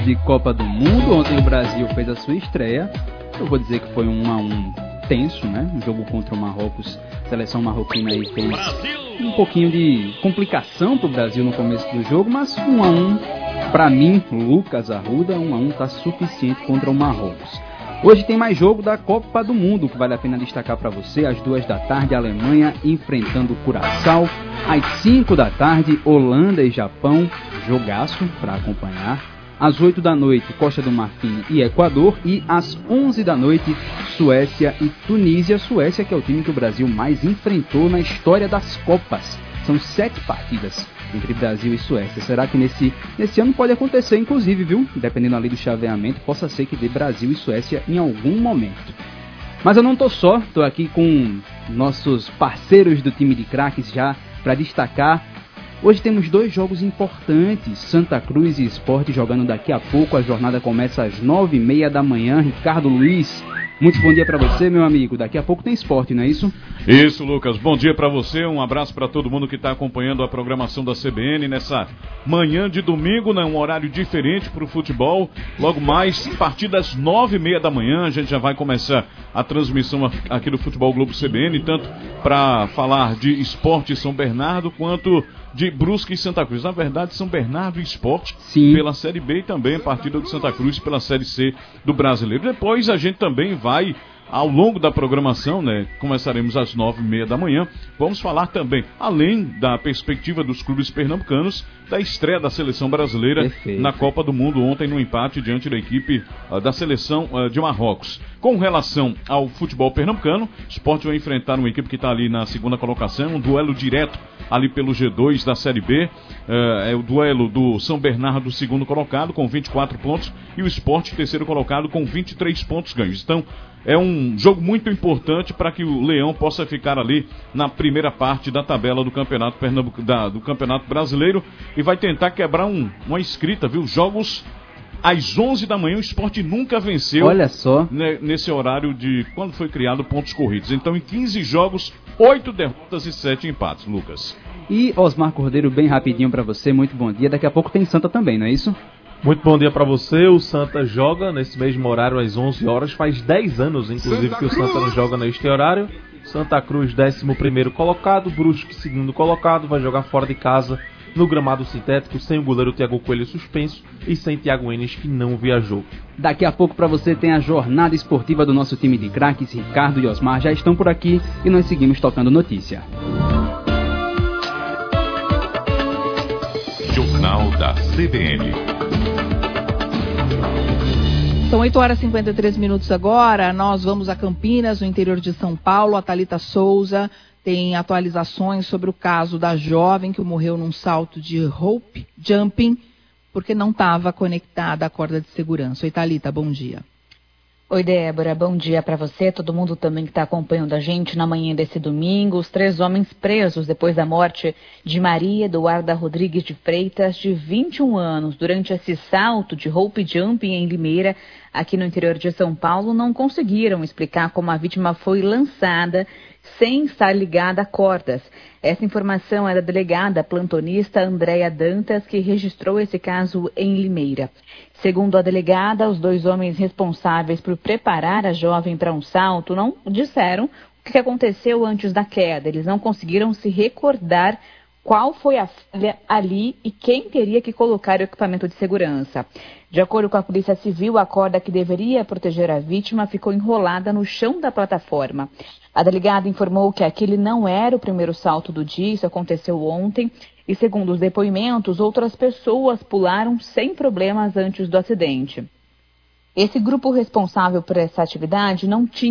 De Copa do Mundo, ontem o Brasil fez a sua estreia. Eu vou dizer que foi um 1-1 tenso, né? Um jogo contra o Marrocos. A seleção marroquina aí fez um pouquinho de complicação pro Brasil no começo do jogo, mas 1-1, pra mim, Lucas Arruda, 1-1 tá suficiente contra o Marrocos. Hoje tem mais jogo da Copa do Mundo, que vale a pena destacar para você. Às 14h, Alemanha enfrentando o Curaçao. Às 5h, Holanda e Japão, jogaço para acompanhar. Às 8h, Costa do Marfim e Equador. E às 11h, Suécia e Tunísia. Suécia, que é o time que o Brasil mais enfrentou na história das Copas. São 7 partidas entre Brasil e Suécia. Será que nesse ano pode acontecer, inclusive, viu? Dependendo ali do chaveamento, possa ser que dê Brasil e Suécia em algum momento. Mas eu não tô só, tô aqui com nossos parceiros do time de craques já para destacar. Hoje temos 2 jogos importantes, Santa Cruz e Sport jogando daqui a pouco. A jornada começa às 9h30 da manhã. Ricardo Luiz, muito bom dia para você, meu amigo. Daqui a pouco tem esporte, não é isso? Isso, Lucas. Bom dia para você. Um abraço para todo mundo que está acompanhando a programação da CBN nessa manhã de domingo, né? Um horário diferente para o futebol. Logo mais, a partir das 9h30 da manhã, a gente já vai começar a transmissão aqui do Futebol Globo CBN, tanto para falar de Esporte São Bernardo, quanto de Brusque e Santa Cruz. Na verdade, São Bernardo e Sport pela Série B e também a partida do Santa Cruz pela Série C do Brasileiro. Depois a gente também vai, ao longo da programação, né, começaremos às 9h30 da manhã, vamos falar também, além da perspectiva dos clubes pernambucanos, da estreia da seleção brasileira na Copa do Mundo ontem no empate diante da equipe da seleção de Marrocos. Com relação ao futebol pernambucano, o Sport vai enfrentar uma equipe que está ali na segunda colocação, um duelo direto ali pelo G2 da Série B, é o duelo do São Bernardo, segundo colocado, com 24 pontos, e o Sport, terceiro colocado, com 23 pontos ganhos. Então, é um jogo muito importante para que o Leão possa ficar ali na primeira parte da tabela do Campeonato do Campeonato Brasileiro e vai tentar quebrar uma escrita, viu? Jogos às 11 da manhã, o Sport nunca venceu. Olha só. Nesse horário de quando foi criado pontos corridos. Então, em 15 jogos, 8 derrotas e 7 empates, Lucas. E Osmar Cordeiro, bem rapidinho para você, muito bom dia. Daqui a pouco tem Santa também, não é isso? Muito bom dia para você. O Santa joga nesse mesmo horário às 11 horas. Faz 10 anos, inclusive, que o Santa não joga neste horário. Santa Cruz, 11º colocado. Brusque, 2º colocado. Vai jogar fora de casa no gramado sintético, sem o goleiro Thiago Coelho suspenso e sem Thiago Enes, que não viajou. Daqui a pouco para você tem a jornada esportiva do nosso time de craques. Ricardo e Osmar já estão por aqui e nós seguimos tocando notícia. Jornal da CBN. São 8h53 agora, nós vamos a Campinas, no interior de São Paulo. A Thalita Souza tem atualizações sobre o caso da jovem que morreu num salto de rope jumping porque não estava conectada à corda de segurança. Oi, Thalita, bom dia. Oi, Débora, bom dia para você, todo mundo também que está acompanhando a gente na manhã desse domingo. Os 3 homens presos depois da morte de Maria Eduarda Rodrigues de Freitas, de 21 anos, durante esse salto de rope jumping em Limeira, aqui no interior de São Paulo, não conseguiram explicar como a vítima foi lançada sem estar ligada a cordas. Essa informação é da delegada plantonista Andréia Dantas, que registrou esse caso em Limeira. Segundo a delegada, os 2 homens responsáveis por preparar a jovem para um salto não disseram o que aconteceu antes da queda. Eles não conseguiram se recordar qual foi a falha ali e quem teria que colocar o equipamento de segurança. De acordo com a Polícia Civil, a corda que deveria proteger a vítima ficou enrolada no chão da plataforma. A delegada informou que aquele não era o primeiro salto do dia, isso aconteceu ontem, e segundo os depoimentos, outras pessoas pularam sem problemas antes do acidente. Esse grupo responsável por essa atividade não tinha